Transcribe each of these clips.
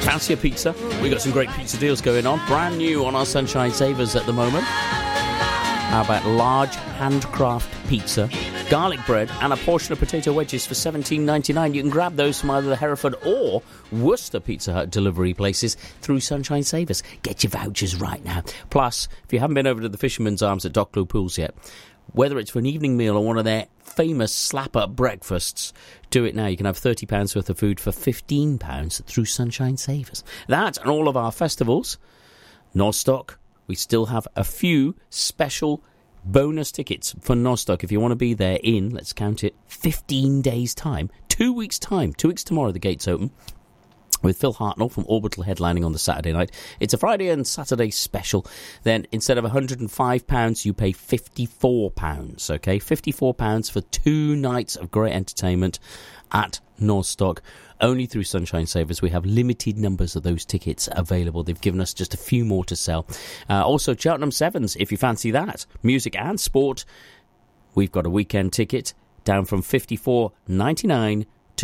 Fancy a pizza? We got some great pizza deals going on. Brand new on our Sunshine Savers at the moment. How about large handcraft pizza, garlic bread and a portion of potato wedges for $17.99. You can grab those from either the Hereford or Worcester Pizza Hut delivery places through Sunshine Savers. Get your vouchers right now. Plus, if you haven't been over to the Fisherman's Arms at Docklow Pools yet, whether it's for an evening meal or one of their famous slap-up breakfasts, do it now. You can have £30 worth of food for £15 through Sunshine Savers. That and all of our festivals. Nostock, we still have a few special bonus tickets for Nostock. If you want to be there in, let's count it, 15 days' time. 2 weeks' time. 2 weeks tomorrow, the gates open. With Phil Hartnell from Orbital headlining on the Saturday night. It's a Friday and Saturday special. Then instead of £105, you pay £54, okay? £54 for 2 nights of great entertainment at Nostock. Only through Sunshine Savers. We have limited numbers of those tickets available. They've given us just a few more to sell. Also, Cheltenham Sevens, if you fancy that. Music and sport. We've got a weekend ticket down from $54.99 to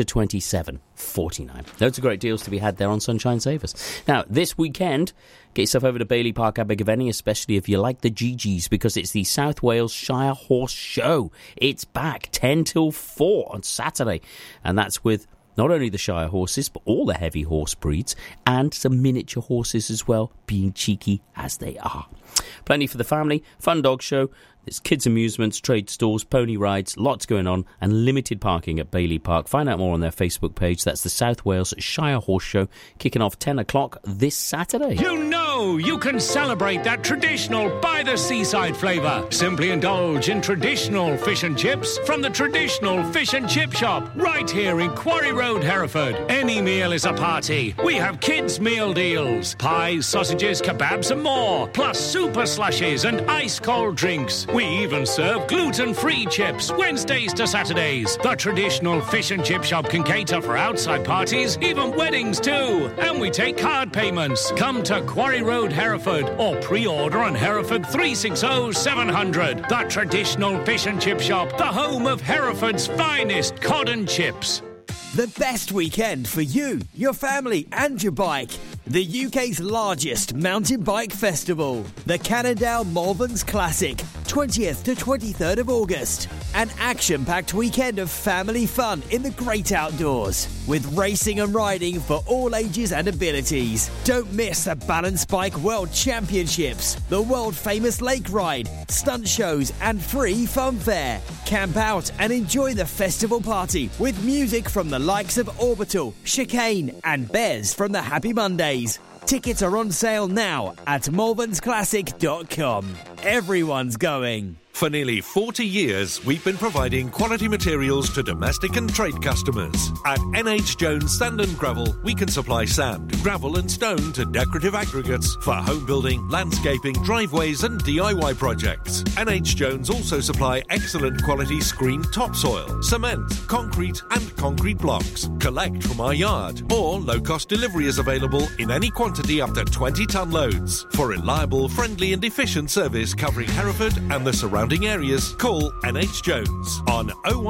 $27.49. Loads of great deals to be had there on Sunshine Savers. Now, this weekend, get yourself over to Bailey Park, Abergavenny, especially if you like the GGs, because it's the South Wales Shire Horse Show. It's back 10 till 4 on Saturday, and that's with not only the Shire horses, but all the heavy horse breeds, and some miniature horses as well, being cheeky as they are. Plenty for the family, fun dog show, there's kids' amusements, trade stalls, pony rides, lots going on, and limited parking at Bailey Park. Find out more on their Facebook page. That's the South Wales Shire Horse Show, kicking off 10 o'clock this Saturday. You know you can celebrate that traditional by-the-seaside flavour. Simply indulge in traditional fish and chips from the traditional fish and chip shop, right here in Quarry Road, Hereford. Any meal is a party. We have kids' meal deals, pies, sausages, kebabs and more, plus super slushies and ice-cold drinks. We even serve gluten-free chips, Wednesdays to Saturdays. The traditional fish and chip shop can cater for outside parties, even weddings too. And we take card payments. Come to Quarry Road, Hereford, or pre-order on Hereford 360 700. The traditional fish and chip shop, the home of Hereford's finest cod and chips. The best weekend for you, your family and your bike. The UK's largest mountain bike festival. The Cannondale Malverns Classic, 20th to 23rd of August. An action-packed weekend of family fun in the great outdoors. With racing and riding for all ages and abilities. Don't miss the Balance Bike World Championships, the world-famous lake ride, stunt shows and free fun fair. Camp out and enjoy the festival party with music from the likes of Orbital, Chicane and Bez from the Happy Mondays. Tickets are on sale now at malvernsclassic.com. Everyone's going. For nearly 40 years, we've been providing quality materials to domestic and trade customers. At NH Jones Sand and Gravel, we can supply sand, gravel and stone to decorative aggregates for home building, landscaping, driveways and DIY projects. NH Jones also supply excellent quality screened topsoil, cement, concrete and concrete blocks. Collect from our yard, or low-cost delivery is available in any quantity up to 20-tonne loads. For reliable, friendly and efficient service covering Hereford and the surrounding areas, call NH Jones on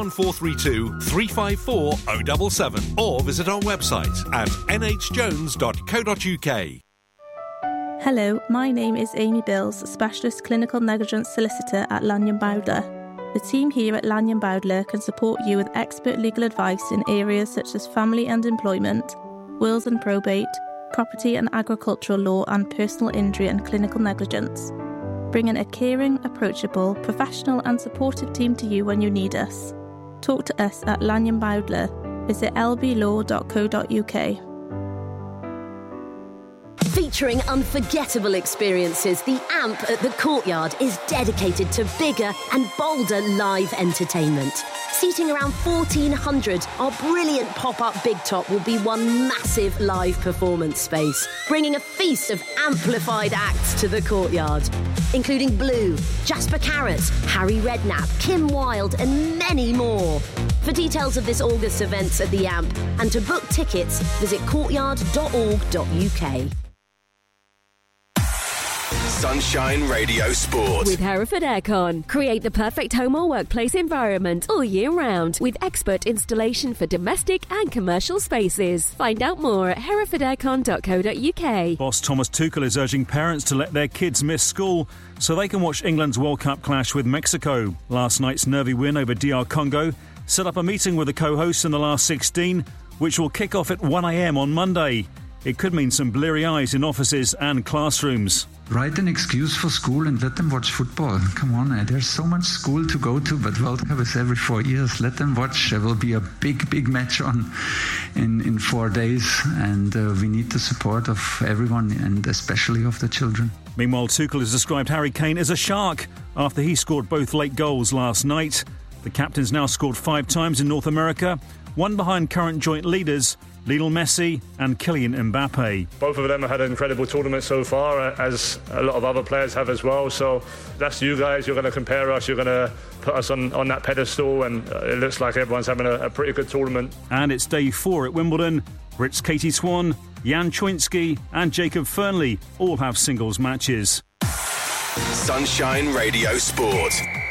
01432 354 077 or visit our website at nhjones.co.uk. Hello, my name is Amy Bills, Specialist Clinical Negligence Solicitor at Lanyon Bowdler. The team here at Lanyon Bowdler can support you with expert legal advice in areas such as family and employment, wills and probate, property and agricultural law and personal injury and clinical negligence. Bringing a caring, approachable, professional and supportive team to you when you need us. Talk to us at Lanyon Bowdler. Visit lblaw.co.uk. Featuring unforgettable experiences, the AMP at the Courtyard is dedicated to bigger and bolder live entertainment. Seating around 1,400, our brilliant pop-up Big Top will be one massive live performance space, bringing a feast of amplified acts to the Courtyard, including Blue, Jasper Carrot, Harry Redknapp, Kim Wilde and many more. For details of this August events at the AMP and to book tickets, visit courtyard.org.uk. Sunshine Radio Sport. With Hereford Aircon. Create the perfect home or workplace environment all year round with expert installation for domestic and commercial spaces. Find out more at herefordaircon.co.uk. Boss Thomas Tuchel is urging parents to let their kids miss school so they can watch England's World Cup clash with Mexico. Last night's nervy win over DR Congo set up a meeting with the co-hosts in the last 16, which will kick off at 1 a.m. on Monday. It could mean some bleary eyes in offices and classrooms. Write an excuse for school and let them watch football. Come on, there's so much school to go to, but World Cup is every 4 years. Let them watch. There will be a big match on in 4 days, and we need the support of everyone, and especially of the children. Meanwhile, Tuchel has described Harry Kane as a shark after he scored both late goals last night. The captain's now scored 5 times in North America, one behind current joint leaders Lionel Messi and Kylian Mbappe. Both of them have had an incredible tournament so far, as a lot of other players have as well. So that's you guys. You're going to compare us. You're going to put us on that pedestal, and it looks like everyone's having a pretty good tournament. And it's day 4 at Wimbledon. Brits Katie Swan, Jan Choinski and Jacob Fernley all have singles matches. Sunshine Radio Sport.